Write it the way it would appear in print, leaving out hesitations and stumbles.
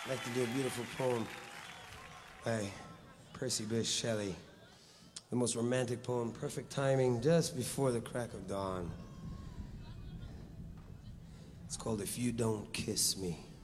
I'd like to do a beautiful poem by Percy Bysshe Shelley. The most romantic poem, perfect timing, just before the crack of dawn. It's called If You Don't Kiss Me.